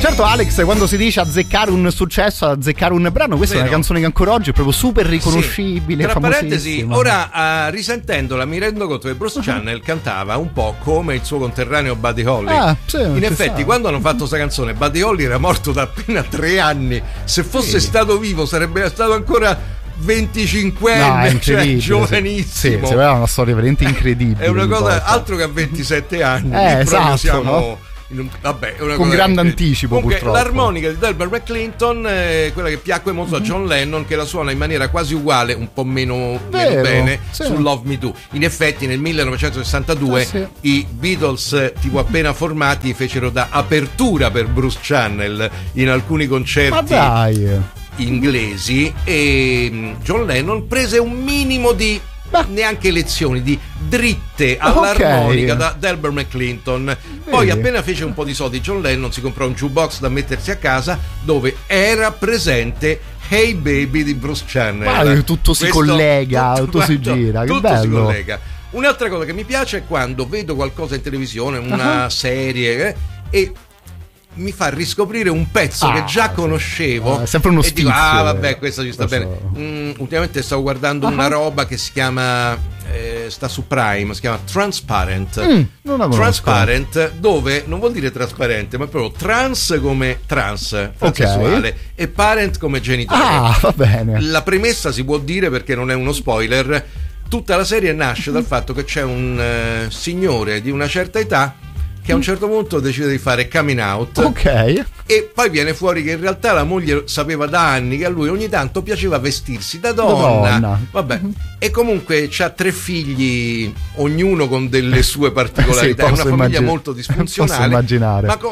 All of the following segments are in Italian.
Certo, Alex, quando si dice azzeccare un successo, azzeccare un brano, questa è una canzone che ancora oggi è proprio super riconoscibile. Tra parentesi, ora risentendola mi rendo conto che Bruce Channel cantava un po' come il suo conterraneo Buddy Holly. In effetti, quando hanno fatto questa canzone, Buddy Holly era morto da appena 3 anni. Se fosse stato vivo sarebbe stato ancora 25enne, cioè giovanissimo. Sì, era una storia veramente incredibile. È una cosa, altro che a 27 anni. Esatto, siamo... no? Vabbè, una con cosa grande anticipo. Comunque, purtroppo l'armonica di Delbert McClinton è quella che piacque molto a John Lennon, che la suona in maniera quasi uguale, un po' meno bene, su Love Me Do. In effetti nel 1962 i Beatles, tipo appena formati, fecero da apertura per Bruce Channel in alcuni concerti inglesi, e John Lennon prese un minimo di neanche lezioni, di dritte all'armonica da Delbert McClinton. Poi appena fece un po' di soldi, John Lennon si comprò un jukebox da mettersi a casa dove era presente Hey Baby di Bruce Channel. Tutto si collega, tutto si gira, che tutto bello. Si collega. Un'altra cosa che mi piace è quando vedo qualcosa in televisione, una serie, e mi fa riscoprire un pezzo che già conoscevo, è sempre uno e stizio, dico vabbè, questa ci sta bene. Ultimamente stavo guardando una roba che si chiama sta su Prime, si chiama Transparent. Transparent, dove non vuol dire trasparente, ma proprio trans come transessuale e parent come genitore. Va bene. La premessa si può dire perché non è uno spoiler. Tutta la serie nasce dal fatto che c'è un signore di una certa età che a un certo punto decide di fare coming out, e poi viene fuori che in realtà la moglie sapeva da anni che a lui ogni tanto piaceva vestirsi da donna. Vabbè. E comunque c'ha 3 figli, ognuno con delle sue particolarità. È una famiglia molto disfunzionale. Posso immaginare. Ma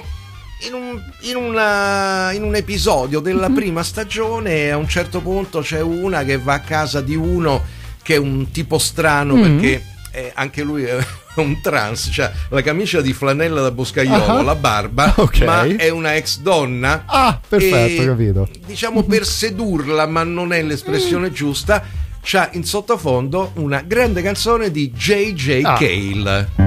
in un episodio della prima stagione, a un certo punto c'è una che va a casa di uno che è un tipo strano, perché anche lui è un trans, cioè la camicia di flanella da boscaiolo, la barba, ma è una ex donna. Perfetto, capito. Diciamo, per sedurla, ma non è l'espressione giusta, c'ha in sottofondo una grande canzone di J.J. Cale.